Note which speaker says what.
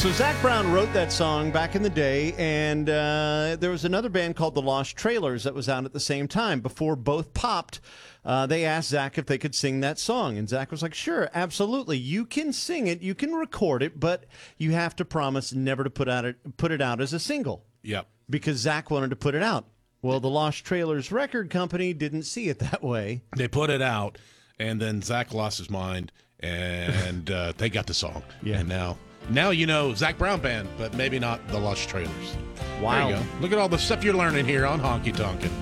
Speaker 1: So Zach Brown wrote that song back in the day, and there was another band called The Lost Trailers that was out at the same time. Before both popped, they asked Zach if they could sing that song, and Zach was like, sure, absolutely. You can sing it, you can record it, but you have to promise never to put it out as a single.
Speaker 2: Yep.
Speaker 1: Because Zach wanted to put it out. Well, the Lost Trailers record company didn't see it that way.
Speaker 2: They put it out, and then Zach lost his mind, and they got the song.
Speaker 1: Yeah.
Speaker 2: And now you know Zach Brown Band, but maybe not the Lost Trailers.
Speaker 1: Wow.
Speaker 2: There you go. Look at all the stuff you're learning here on Honky Tonkin'.